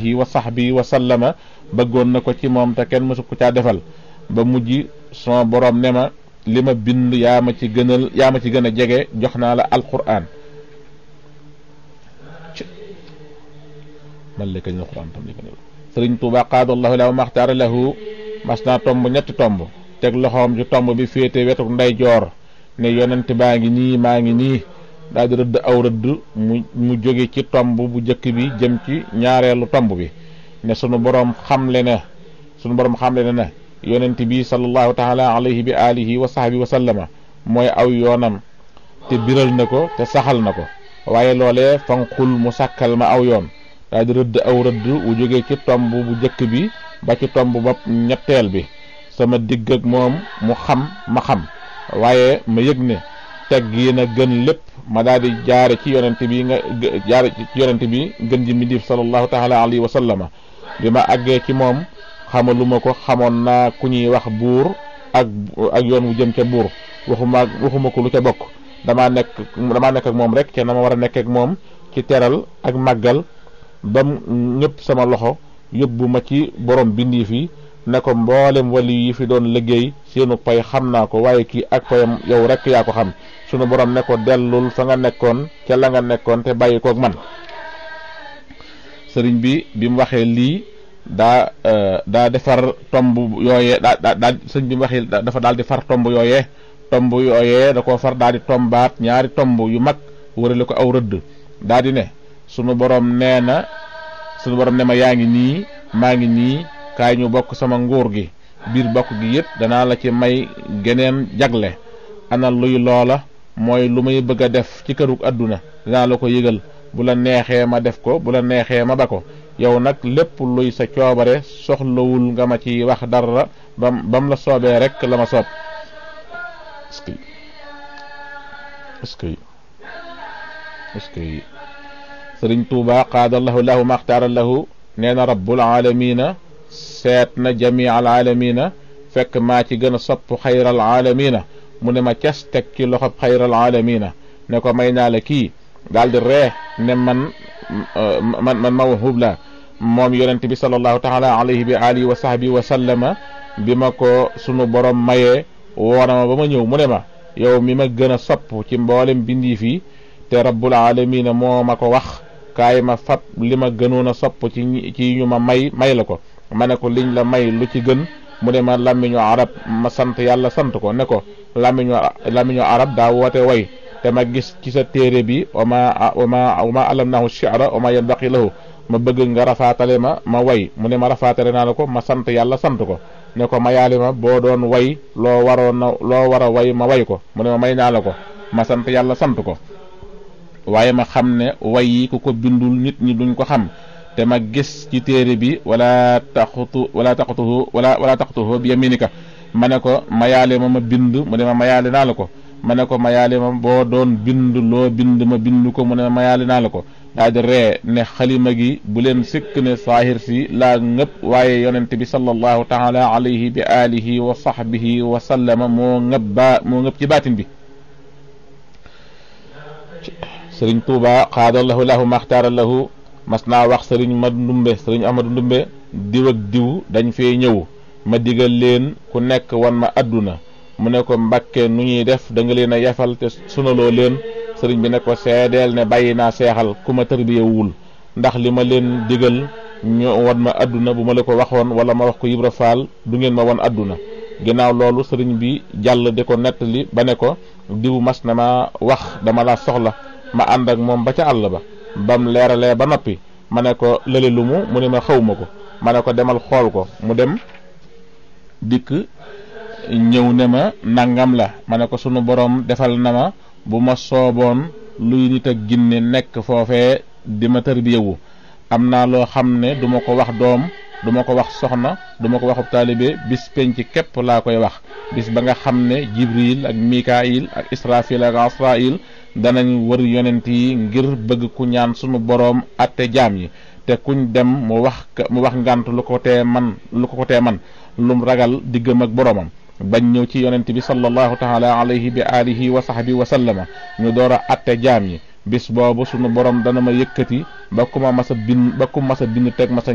wa sahbihi wa sallama bëggoon na ko ci moom te kenn mësu ko caa defal ba mujj sama borom ne ma li ma bind yaa ma ci gën a jege jox naa la alquran man la kañ alquran tam li ko Sëriñ Tuuba qaadallahu lahu maxtaara lahu mas naa tomb ñetti tomb teg loxoom ci tomb bi féete wetuk ndeyjoor ne yonent baa ngi nii maa ngi nii daal di rëdd aw rëdd mu jóge ci tomb bu jëkk bi jëm ci ñaareelu tomb bi ne sunu borom xamle na yonent bi sallallahu taala alayhi bi alihi wa sahbi wa sallama mooy aw yoonam te biral na ko te saxal na ko waaye loolee fanqul mu sàkkal ma aw yoon daal di rëdd aw rëdd wu jóge ci tomb bu jëkk bi ba ci tomb bopp ñetteel bi sama digg ak moom mu xam ma xam waaye ma yëg ne teggiin a gën lépp ma daal di jaare ci yonent bi gën ji mbindéef sallallahu taala alayhi wa sallama bi ma àggee ci moom xamaluma ko xamoon naa ku ñuy wax buur ak yoon wu jëm ca buur waxuma ko lu ca bokk damaa nekk ak moom rek ca na ma war a nekk ak moom ci teral ak màggal bam ñëpp sama loxo yóbbu ma ci borom bindéef yi ne ko mboolem wali yi fi doon liggéey seenu pay xam naa ko waaye kii ak payam yow rek yaa ko xam sunu borom ne ko dellul fa nga nekkoon ca la nga nekkoon te bàyyi koog man sëriñ bi mu waxee lii daa defar tomb yooyee sëriñ bi mu waxee dafa daal di far tomb yooyee da koo far daal di tombaat ñaari tomb yu mag wërale ko aw rëdd daal di ne sunu borom ne ma yaa ngi nii maa ngi nii kaay ñu bokk sama nguur gi biir bokk gi yëpp danaa la ci may geneen jagle ana luy loola mooy lu may bëgg a def ci kërug àdduna danaa la ko yëgal bu la neexee ma def ko bu la neexee ma ba ko yow nag lépp luy sa coobare soxlawul nga ma ci wax dara bam la soobee rek la ma soob est-ce que Sëriñ Tuuba qaadallahu lahu maxtaara lahu nee na rabbul alamina seet na jamii al alamina fekk maa ci gën a sopp xayral alamina mu ne ma cas teg ci loxob xayral alamina ne ko may naa la kii daal di ree ne man mawhub la moom yonent bi sallallahu taala alayhi bi alihi wa sahbi wa sallama bi ma ko sunu borom mayee woona ma ba ma ñëw mu ne ma yow mi ma gën a sopp ci mboolem bindii fi te rabbul alamina moo ma ko wax kaay ma fab li ma gënoon a sopp ci ñu ma may la ko ma ne ko liñ la may lu ci gën mu ne ma làmmiñu arab ma sant yàlla sant ko ne ko làmmiñu arab daa woote way te ma gis ci sa téere bi wama alamnahu shi'ra wama yanbaqi lahu ma bëgg nga rafaatale ma way mu ne ma rafaatale naa la ko ma sant yàlla sant ko ne ko ma yaali ma boo doon way loo war a way ma way ko mu ne ma may naa la ko ma sant yàlla sant ko waaye ma xam ne way yi ku ko bindul nit ñi duñ ko xam te ma gis ci téere bi wala taqtuhu bi yaminika ma ne ko mayaale ma bind mu ne ma mayaale naa la ko ma ne ko mayaale ma boo doon bind loo bind ma bind ko mu ne ma mayaale naa la ko daal di ree ne xalima gi bu leen sikk ne saahir si laa ngëpp waaye yonent bi sallallahu taala alayhi bi alihi wa sahbihi wa sallama moo ngëpp ci baatin bi sëriñ Tuuba qaadallahu lahu maxtaara lahu mas naa wax sëriñ Ahmadu Ndumbe diw ak diw dañ fee ñëw ma digal leen ku nekk wan ma adduna mu ne ko Mbàkke nu ñuy def da nga leen a yafal te sunaloo leen sëriñ bi ne ko seedeel ne bàyyi naa seexal ku ma tarbiyewul ndax li ma leen digal ñu wan ma adduna bu ma la ko waxoon wala ma wax ko Ibra Faal du ngeen ma wan adduna ginnaaw loolu sëriñ bi jàll di ko nettali ba ne ko diw mas na ma wax dama la soxla ma ànd ak moom ba ca àll ba bam leeralee ba noppi ma ne ko lële lu mu ne ma xaw ma ko ma ne ko demal xool ko mu dem dikk ñëw ne ma nangam la ma ne ko sunu borom defal na ma bu ma sooboon luy nit ak jinne nekk foofee di ma tërbiyewu am naa loo xam ne du ma ko wax doom du ma ko wax soxna du ma ko waxub taalibe bis penc képp laa koy wax bis ba nga xam ne Jibril ak Mikaayil ak Israfil ak Asrail danañ wër yonent yi ngir bëgg ku ñaan sunu boroom atte jaam yi te kuñ dem mu wax ngant lu ko tee man lum ragal diggam ak boroomam bañ ñëw ci yonent bi sallallahu taala alayhi bi alihi wa sahbi wa sallama ñu door a atte jaam yi bis boobu sunu borom dana ma yëkkati ba ku ma masa bind teg ma sa